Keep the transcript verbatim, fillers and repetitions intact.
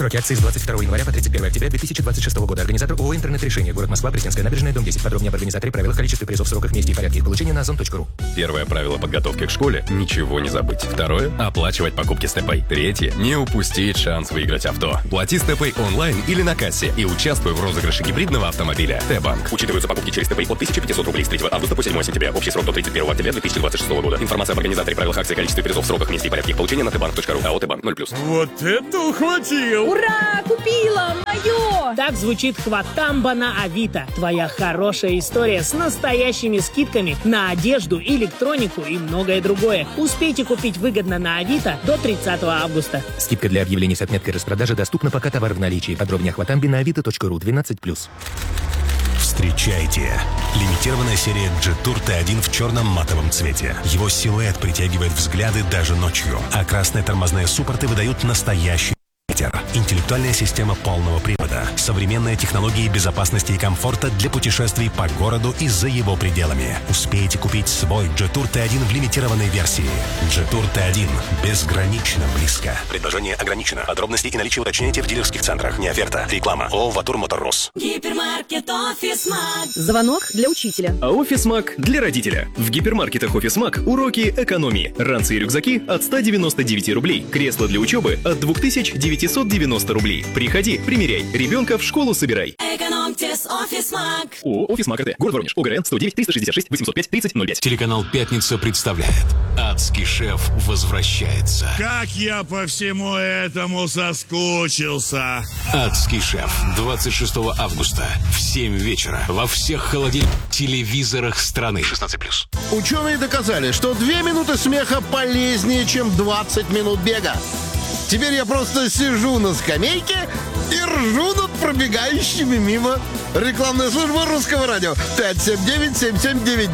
Сроки акции с двадцать второго января по тридцать первое октября две тысячи двадцать шестого года. Организатор ООО «Интернет-решение». Город Москва, Пресненская набережная, дом десять. Подробнее об организаторе, правилах, количестве призов, сроках, месте и порядке их получения на озон точка ру. Первое правило подготовки к школе – ничего не забыть. Второе – оплачивать покупки с ТПay. Третье – не упустить шанс выиграть авто. Плати с ТПay онлайн или на кассе и участвуй в розыгрыше гибридного автомобиля. Т-банк. Учитываются покупки через ТПay от тысяча пятьсот рублей с третьего августа по седьмое сентября. Общий срок до тридцать первого октября две тысячи двадцать шестого года. Информация об организаторе, правилах акции, количестве призов, сроках, месте и порядке их получения на тэ банк точка ру. АО «Т-банк» ноль плюс. Вот это ухватил! Ура! Купила! Мое! Так звучит хватамба на Авито. Твоя хорошая история с настоящими скидками на одежду, электронику и многое другое. Успейте купить выгодно на Авито до тридцатого августа. Скидка для объявлений с отметкой распродажи доступна, пока товар в наличии. Подробнее о хватамбе на авито точка ру. двенадцать плюс. Встречайте! Лимитированная серия Jetour тэ один в черном матовом цвете. Его силуэт притягивает взгляды даже ночью, а красные тормозные суппорты выдают настоящий ветер. Интеллектуальная система полного привода. Современные технологии безопасности и комфорта для путешествий по городу и за его пределами. Успейте купить свой Jetour тэ один в лимитированной версии. Jetour тэ один. Безгранично близко. Предложение ограничено. Подробности и наличие уточняйте в дилерских центрах. Не оферта. Реклама. ООО «Ватур Моторрус». Гипермаркет «Офисмаг». Звонок для учителя. А «Офисмаг» для родителя. В гипермаркетах «Офисмаг» уроки экономии. Ранцы и рюкзаки от ста девяноста девяти рублей. Кресло для учебы от двух тысяч девятисот девяносто рублей. Приходи, примеряй. Ребенка в школу собирай. Экономьте с «Офисмаг». ООО «Офисмаг АТ». Город Воронеж. ОГРН сто девять триста шестьдесят шесть восемьсот пять тридцать ноль пять. Телеканал «Пятница» представляет «Адский шеф» возвращается. Как я по всему этому соскучился. «Адский шеф» двадцать шестого августа в семь вечера во всех холодильных телевизорах страны. шестнадцать плюс. Ученые доказали, что две минуты смеха полезнее, чем двадцать минут бега. Теперь я просто сижу на скамейке и ржу над пробегающими мимо. Рекламная служба Русского радио. пять семь девять семь семь девять.